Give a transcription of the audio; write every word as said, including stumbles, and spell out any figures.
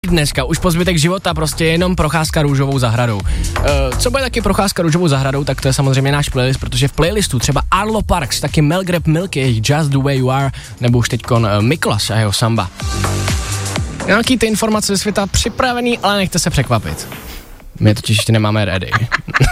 dneska, už po zbytek života, prostě jenom procházka růžovou zahradou. Uh, co bude taky procházka růžovou zahradou, tak to je samozřejmě náš playlist, protože v playlistu třeba Arlo Parks, taky Mel Grab Milky, Just the Way You Are, nebo už teďkon uh, Miklas a jeho Samba. Nějaký ty informace ze světa připravený, ale nechte se překvapit. My totiž ještě nemáme ready.